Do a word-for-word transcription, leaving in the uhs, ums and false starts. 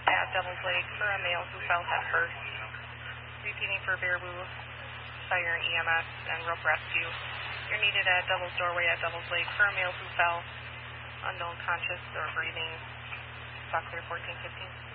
at Devil's Lake for a male who fell head first. Repeating for Baraboo, Fire and E M S and rope rescue. You're needed at Devil's Doorway at Devil's Lake for a male who fell, unknown conscious or breathing. Stock clear fourteen fifteen.